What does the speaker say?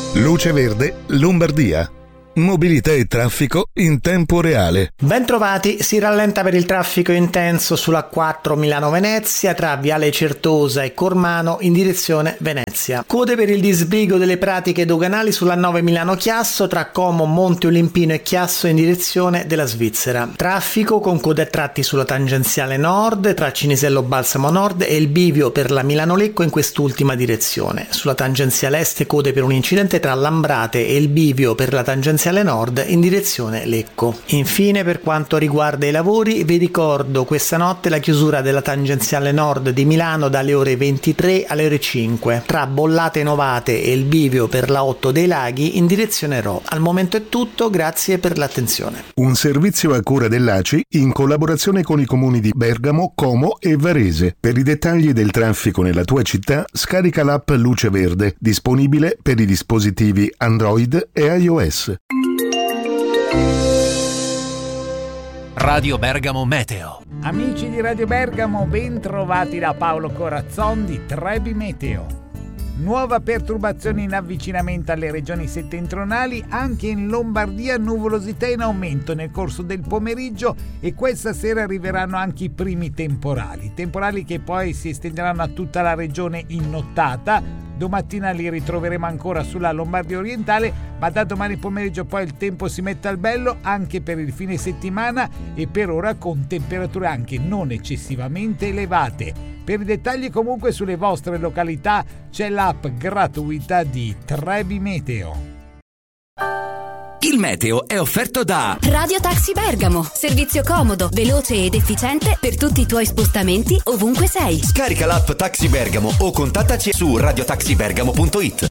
Luce Verde, Lombardia. Mobilità e traffico in tempo reale. Bentrovati, si rallenta per il traffico intenso sulla 4 Milano-Venezia tra Viale Certosa e Cormano in direzione Venezia. Code per il disbrigo delle pratiche doganali sulla 9 Milano-Chiasso tra Como, Monte Olimpino e Chiasso in direzione della Svizzera. Traffico con code a tratti sulla tangenziale nord tra Cinisello Balsamo Nord e il bivio per la Milano-Lecco in quest'ultima direzione. Sulla tangenziale est code per un incidente tra Lambrate e il bivio per la tangenziale nord in direzione Lecco. Infine, per quanto riguarda i lavori, vi ricordo questa notte la chiusura della tangenziale nord di Milano dalle ore 23 alle ore 5 tra Bollate Novate e il bivio per la 8 dei Laghi in direzione Rho. Al momento è tutto, grazie per l'attenzione. Un servizio a cura dell'ACI in collaborazione con i comuni di Bergamo, Como e Varese. Per i dettagli del traffico nella tua città, scarica l'app Luce Verde, disponibile per i dispositivi Android e iOS. Radio Bergamo Meteo. Amici di Radio Bergamo, ben trovati da Paolo Corazzon di Trebi Meteo. Nuova perturbazione in avvicinamento alle regioni settentrionali, anche in Lombardia nuvolosità in aumento nel corso del pomeriggio e questa sera arriveranno anche i primi temporali che poi si estenderanno a tutta la regione in nottata. Domattina li ritroveremo ancora sulla Lombardia orientale, ma da domani pomeriggio poi il tempo si mette al bello anche per il fine settimana e per ora con temperature anche non eccessivamente elevate. Per i dettagli comunque sulle vostre località c'è l'app gratuita di Trebi Meteo. Il meteo è offerto da Radio Taxi Bergamo, servizio comodo, veloce ed efficiente per tutti i tuoi spostamenti ovunque sei. Scarica l'app Taxi Bergamo o contattaci su radiotaxibergamo.it.